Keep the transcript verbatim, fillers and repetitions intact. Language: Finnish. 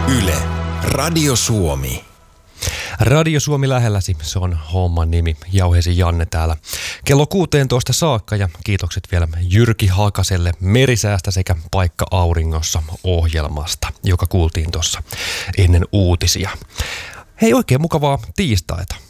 Yle, Radio Suomi. Radio Suomi lähelläsi, se on homman nimi. Jauheesi Janne täällä. Kello kuusitoista saakka ja kiitokset vielä Jyrki Hakaselle Merisäästä sekä Paikka Auringossa ohjelmasta, joka kuultiin tuossa ennen uutisia. Hei, oikein mukavaa tiistaita.